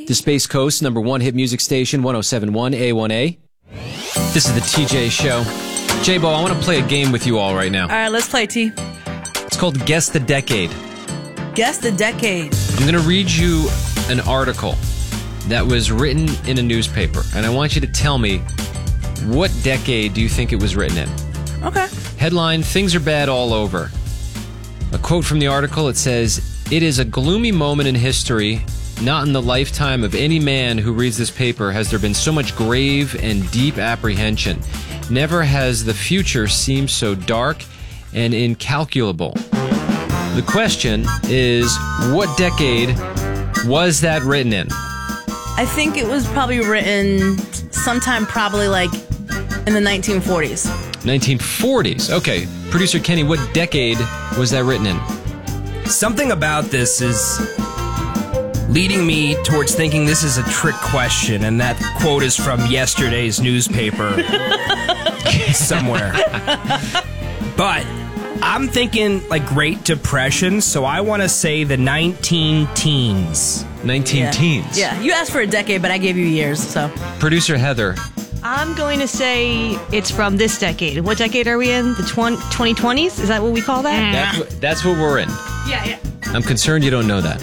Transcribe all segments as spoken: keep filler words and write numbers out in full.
The Space Coast number one hit music station, one oh seven point one A one A. This is the T J Show. J-Bo, I want to play a game with you all right now. All right, let's play, T. It's called Guess the Decade. Guess the decade. I'm going to read you an article that was written in a newspaper, and I want you to tell me what decade do you think it was written in. Okay. Headline, Things Are Bad All Over. A quote from the article, it says, "It is a gloomy moment in history. Not in the lifetime of any man who reads this paper has there been so much grave and deep apprehension. Never has the future seemed so dark and incalculable." The question is, what decade was that written in? I think it was probably written sometime probably like in the nineteen forties. nineteen forties. Okay. Producer Kenny, what decade was that written in? Something about this is leading me towards thinking this is a trick question, and that quote is from yesterday's newspaper somewhere. But I'm thinking like Great Depression, so I want to say the nineteen teens. nineteen Yeah. teens. Yeah, you asked for a decade, but I gave you years, so. Producer Heather. I'm going to say it's from this decade. What decade are we in? The twenty twenties? Is that what we call that? That's what, that's what we're in. Yeah, yeah. I'm concerned you don't know that.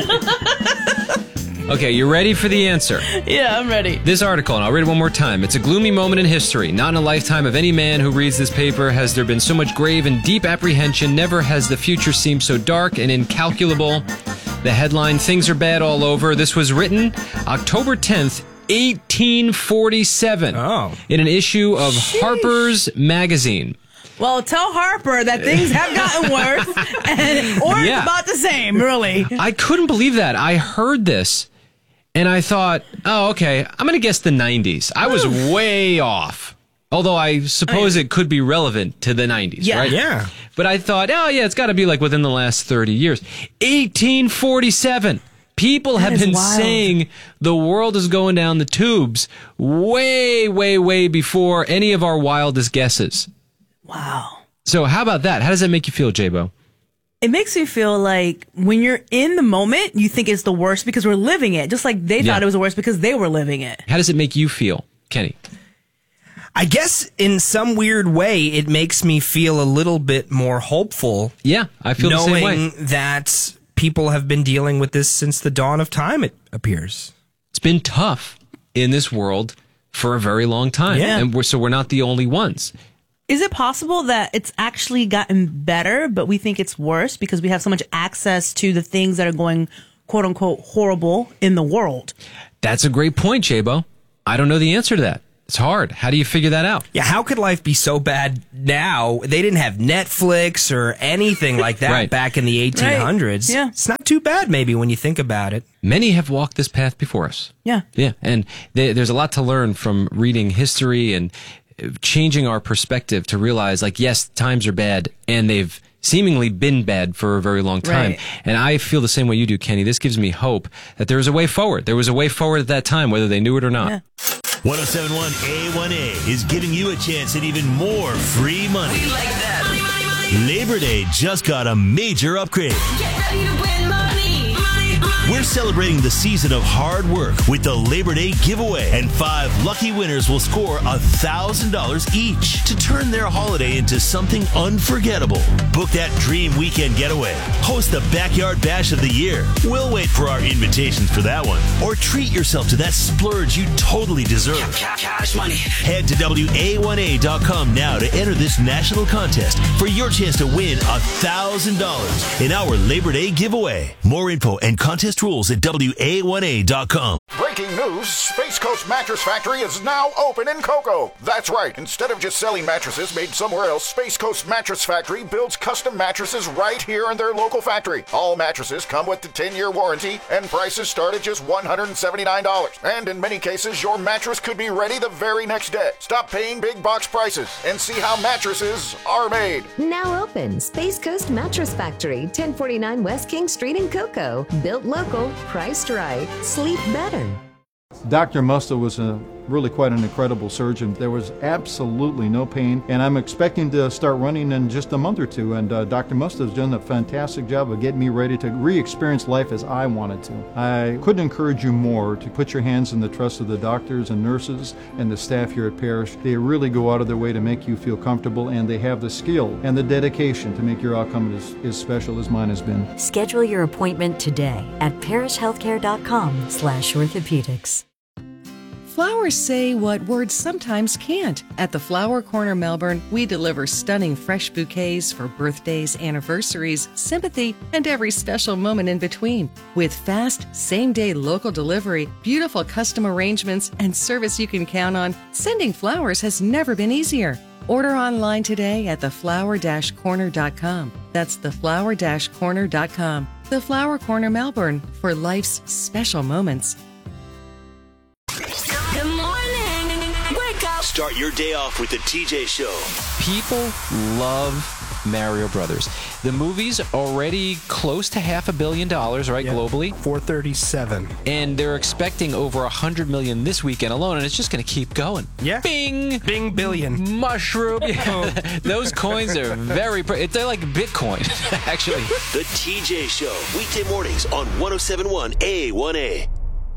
Okay, you ready for the answer? Yeah, I'm ready. This article, and I'll read it one more time. It's a gloomy moment in history. Not in a lifetime of any man who reads this paper has there been so much grave and deep apprehension. Never has the future seemed so dark and incalculable. The headline, Things Are Bad All Over. This was written October tenth, eighteen forty-seven. Oh. In an issue of Harper's Magazine. Well, tell Harper that things have gotten worse, and or Yeah. it's about the same, really. I couldn't believe that. I heard this, and I thought, oh, okay, I'm going to guess the nineties. I was way off. Although I suppose it could be relevant to the nineties, Yeah. right? Yeah. But I thought, oh, yeah, it's got to be like within the last thirty years. eighteen forty-seven. People have is been wild. saying the world is going down the tubes way, way, way before any of our wildest guesses. Wow. So how about that? How does that make you feel, J-Bo? It makes me feel like when you're in the moment, you think it's the worst because we're living it. Just like they Yeah. thought it was the worst because they were living it. How does it make you feel, Kenny? I guess in some weird way, it makes me feel a little bit more hopeful. Yeah, I feel the same way. knowing that people have been dealing with this since the dawn of time, it appears. It's been tough in this world for a very long time. Yeah. And we're, so we're not the only ones. Is it possible that it's actually gotten better, but we think it's worse because we have so much access to the things that are going, quote unquote, horrible in the world? That's a great point, J-Bo. I don't know the answer to that. It's hard. How do you figure that out? Yeah, how could life be so bad now? They didn't have Netflix or anything like that Right. back in the eighteen hundreds. Right. Yeah. It's not too bad, maybe, when you think about it. Many have walked this path before us. Yeah. Yeah, and they, there's a lot to learn from reading history and changing our perspective to realize, like, yes, times are bad, and they've seemingly been bad for a very long time. Right. And I feel the same way you do, Kenny. This gives me hope that there is a way forward. There was a way forward at that time, whether they knew it or not. Yeah. one oh seven point one A one A is giving you a chance at even more free money. We like that. Labor Day just got a major upgrade. Get ready to win money. Money, money. We're celebrating the season of hard work with the Labor Day giveaway, and five lucky winners will score one thousand dollars each to turn their holiday into something unforgettable. Book that dream weekend getaway. Host the backyard bash of the year. We'll wait for our invitations for that one. Or treat yourself to that splurge you totally deserve. Cash money. Head to W A one A dot com now to enter this national contest for your chance to win one thousand dollars in our Labor Day giveaway. More info and contest rules at W A one A dot com. Breaking news, Space Coast Mattress Factory is now open in Cocoa. That's right. Instead of just selling mattresses made somewhere else, Space Coast Mattress Factory builds custom mattresses right here in their local factory. All mattresses come with the ten-year warranty, and prices start at just one hundred seventy-nine dollars. And in many cases, your mattress could be ready the very next day. Stop paying big box prices and see how mattresses are made. Now open, Space Coast Mattress Factory, ten forty-nine West King Street in Cocoa. Built local, priced right, sleep better. Doctor Musto was a really quite an incredible surgeon. There was absolutely no pain, and I'm expecting to start running in just a month or two, and uh, Doctor Musta has done a fantastic job of getting me ready to re-experience life as I wanted to. I couldn't encourage you more to put your hands in the trust of the doctors and nurses and the staff here at Parrish. They really go out of their way to make you feel comfortable, and they have the skill and the dedication to make your outcome as, as special as mine has been. Schedule your appointment today at parish healthcare dot com slash orthopedics. Flowers say what words sometimes can't. At the Flower Corner Melbourne, we deliver stunning fresh bouquets for birthdays, anniversaries, sympathy, and every special moment in between. With fast, same-day local delivery, beautiful custom arrangements, and service you can count on, sending flowers has never been easier. Order online today at the flower dash corner dot com. That's the flower dash corner dot com. The Flower Corner Melbourne, for life's special moments. Good morning. Wake up. Start your day off with the T J Show. People love Mario Brothers. The movie's already close to half a billion dollars, right, Yeah. globally? four thirty-seven. And they're expecting over one hundred million this weekend alone, and it's just going to keep going. Yeah. Bing! Bing billion. Mushroom. Those coins are very, pre- they're like Bitcoin, actually. The T J Show. Weekday mornings on one oh seven point one A one A.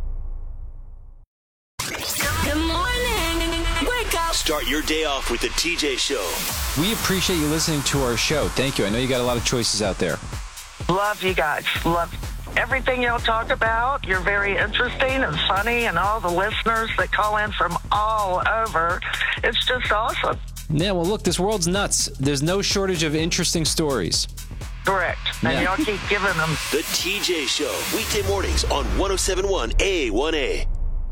Good morning. Wake up. Start your day off with the T J Show. We appreciate you listening to our show. Thank you. I know you got a lot of choices out there. Love you guys. Love everything y'all talk about. You're very interesting and funny, and all the listeners that call in from all over. It's just awesome. Yeah, well, look, this world's nuts. There's no shortage of interesting stories. Correct. And Yeah. y'all keep giving them. The T J Show. Weekday mornings on one oh seven point one A one A.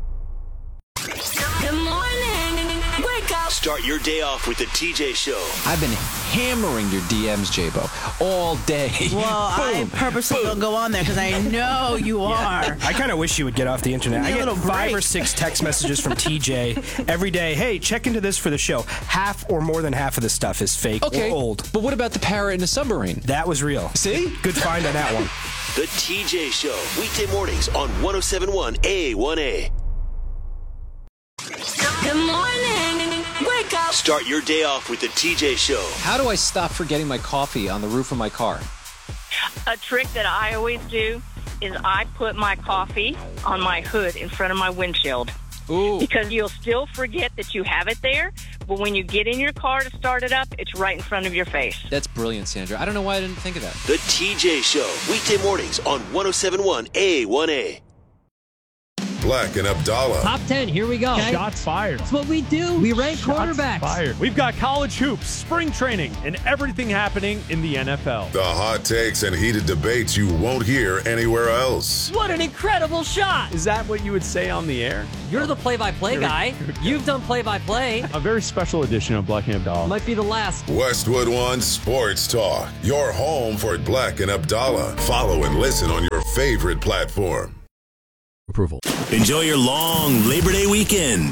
Good morning. Wake up. Start your day off with the T J Show. I've been hammering your D Ms, J-Bo, all day. Well, I purposely don't go on there because I know you are. I kind of wish you would get off the internet. Give I me a get little five break. or six text messages from T J every day. Hey, check into this for the show. Half or more than half of the stuff is fake Okay, or old. but what about the parrot in the submarine? That was real. See? Good find on that one. The T J Show. Weekday mornings on one oh seven point one A one A. Good morning. Wake up. Start your day off with the T J Show. How do I stop forgetting my coffee on the roof of my car? A trick that I always do is I put my coffee on my hood in front of my windshield. Ooh. Because you'll still forget that you have it there, but when you get in your car to start it up, it's right in front of your face. That's brilliant, Sandra. I don't know why I didn't think of that. The T J Show. Weekday mornings on one oh seven point one A one A. Black and Abdallah. Top ten, here we go. Shots fired. That's what we do. We rank Shots quarterbacks. fired. We've got college hoops, spring training, and everything happening in the N F L. The hot takes and heated debates you won't hear anywhere else. What an incredible shot. Is that what you would say on the air? You're the play-by-play Here we- guy. here we go. You've done play-by-play. A very special edition of Black and Abdallah. Might be the last. Westwood One Sports Talk. Your home for Black and Abdallah. Follow and listen on your favorite platform. Approval. Enjoy your long Labor Day weekend.